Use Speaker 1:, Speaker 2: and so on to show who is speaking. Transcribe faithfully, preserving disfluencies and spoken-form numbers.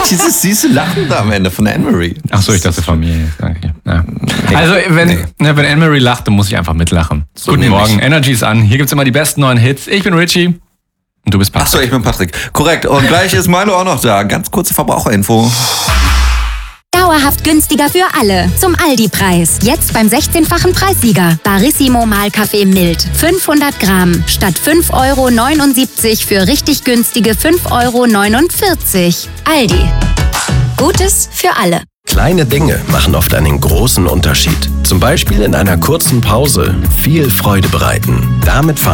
Speaker 1: Dieses süße Lachen da am Ende von Anne-Marie.
Speaker 2: Ach so, ich dachte von mir. Okay. Ja. Also, wenn, nee. ne, wenn Anne-Marie lacht, dann muss ich einfach mitlachen. So Guten Morgen, Energy ist an. Hier gibt's immer die besten neuen Hits. Ich bin Richie und du bist Patrick.
Speaker 1: Ach so, ich bin Patrick. Korrekt. Und gleich ist Milo auch noch da. Ganz kurze Verbraucherinfo.
Speaker 3: Dauerhaft günstiger für alle. Zum Aldi-Preis. Jetzt beim sechzehnfachen Preissieger. Barissimo Mahlkaffee mild. fünfhundert Gramm. Statt fünf Euro neunundsiebzig für richtig günstige fünf Euro neunundvierzig. Aldi. Gutes für alle.
Speaker 4: Kleine Dinge machen oft einen großen Unterschied. Zum Beispiel in einer kurzen Pause viel Freude bereiten. Damit